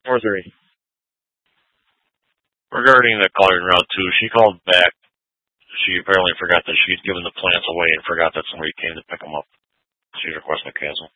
4-3. Regarding the caller in round 2, she called back. She apparently forgot that she'd given the plants away and forgot that somebody came to pick them up. She's requesting a cancel.